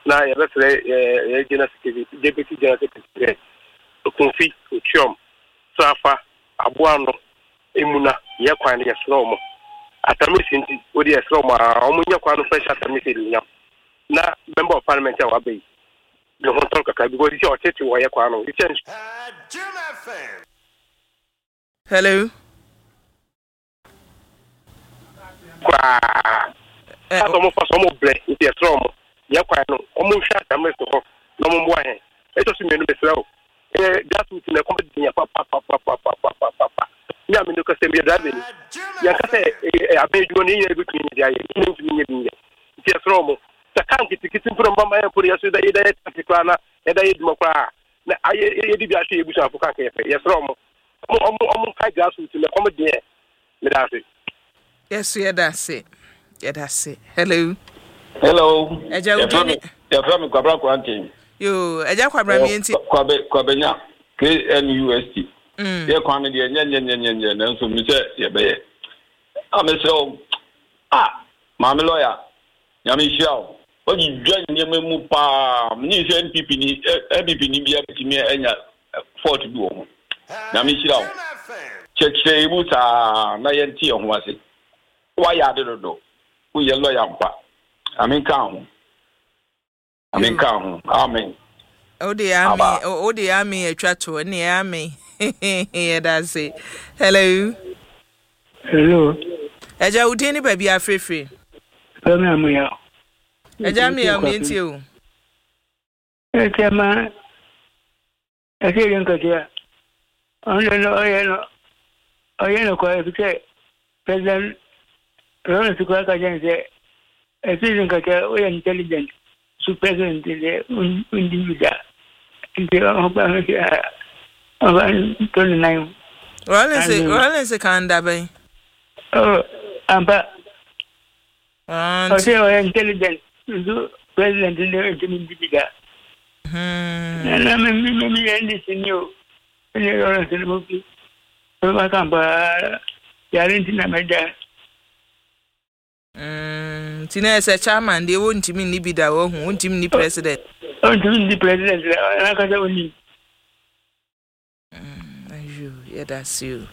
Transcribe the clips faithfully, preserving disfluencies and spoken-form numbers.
na ya bɛsrɛ eh general secretary deputy general secretary Kofi Ochiom Safa Abuano Emuna ya kwan ya sromo atamisi nti odi ya sromo omunya kwan fresh atamisi linya na member of parliament ya wabe the hotel kaka because it's your tete wa ya kwan no change. Hello. Kwa aso mo faso mo ble nti ya sromo ya kwan no omu hwa atamisi ho no mo mboa he eto si menu besra o eh gasu ti na komedi nya pa pa pa pa pa pa pa pa ya me no ka se me drive ni ya ka se abeju ni ya bitu ni ya ni ni ni ni ti asromo ta kan ki ti mpro mbamba ya pori ya so da ida ya ti kwana ya da yedi makwa na aye yedi bi ahwe ebusu afo kan ka ya ya asromo omo omo omo ka gasu ti na komedi me da se yes ya da se ya da se hello hello eja udini ya from kwabra kwantin yo eja kwabra mi enti kwabe kwabenya K N U S T mm ye kwan de nye nye nye nye na nso mi se ye be ye ameso ah ma me lawyer ya mi shiao o ji dwan nye memu pa ni se N P P ni N P P ni bia bitimi enya fort du o na mi shiao cheche ibu ta na ye nti ho ase wa ya de do wo ye lawyer mpa amen kan ho amen kan ho amen Odi ami odi ami etwa to ni ami yeah that's it. Hello hello eja udini baby afrefre Bami amuya eja mi am enti o e tema e ke yen ka dia ono no oyeno oyeno ko e ke president Ronald Sukwa ka jense e president ka dia o intelligent su president de un individual nti o ba me ya o ba twenty nine Rollins Rollins kan da ben oh amba and o se o intelligent su president de individual hmm na me me me endi sinyo ni Rollins ni mo ki o ba kan ba ya rinti na meja mm tina ese chairman de won timi ni bida wo hu won timi ni president on timi ni president na ka se oni mm ayo yeah that's you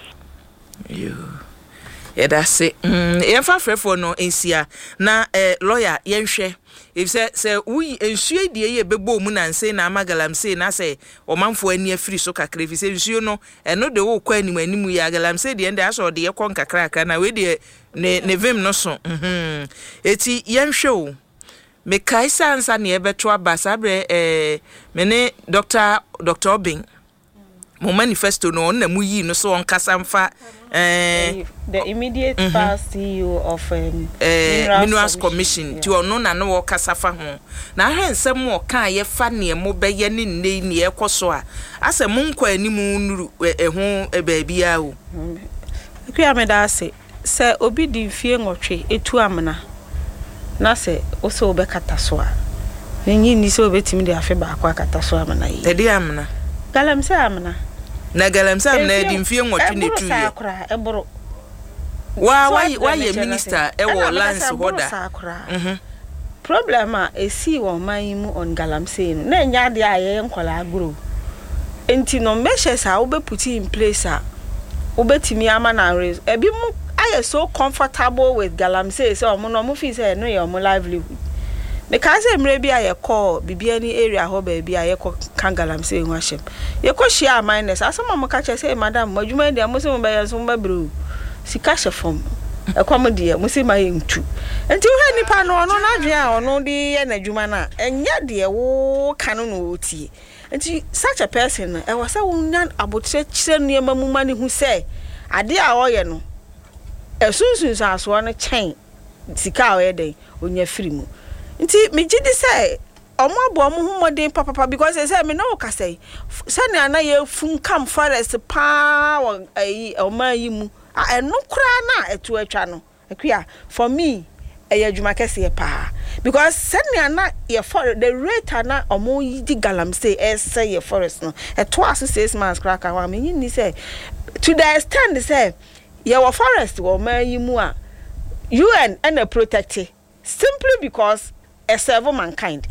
you yeah that's it mm e fa frefo no ensia na eh lawyer yenhwe if say say we ensuo die ye bebo mu na nse na amagalam say na say omanfo ani afiri so kakra fi say ensuo no eno de wo kwa animu animu ya agalam say de ende aso de ye kon kakra aka na we de ne ne vim no so mhm eti yenhwe o me kai sansa ne ebeto abasa bre eh me ne doctor Doctor Obing mo manifesto no na mu yi no so on kasamfa eh the immediate mm-hmm. past C E O of um, eh Minerals Commission ti ono na no kasafa ho na hwensem o kan ye fa ne mo beye ne ne ne ekoso a asem nkwa animu nuru eho e baabia o akwa me da se se obi di fie nwotwe etu amna na se o se obekata so a nyi ni se obetimi de afe ba akwa kata so amna yi tedi amna galam se amna na galam se amna di mfie nwotwe ne tu ye eboro wa wa wa ye minister e wo lands hoda mhm problem a esi wo man mu on galamsey no na nya de aye nkola agro enti no measures a wo be put in place a wo betimi ama na raise e bi mu aye so comfortable with galamsey so mo no mo fi say no ye mo livelihood because emre bi aye call bibia ni area ho ba bi aye ko kan galamsey hu ahyem ye ko share minus asama mo ka che say madam madwuma de mo se mo be yanso mo ba bro sika shefom ekwam de musi ma yentu enti wo nipa no no na dwe a ono de ye na dwuma na enya de wo kanu no otie enti such a person e wasa wonyan abotre kire niema mu mani hu se ade a oye no esunsun saso no chen sika o ye den onya firi mu enti megidi se omo abo omo hu modern papa because they say me no ka say sani ana ye fun kam forest pa ayi oman yi mu eno kura na etu atwa no akua for me e adwuma kese pa because sani ana ye for the rate na omo yi di galamsey e say ye forest no eto aso six months kra ka wa me ni say to the extent say ye wo forest wo man yi mu a U N and protect simply because a serve mankind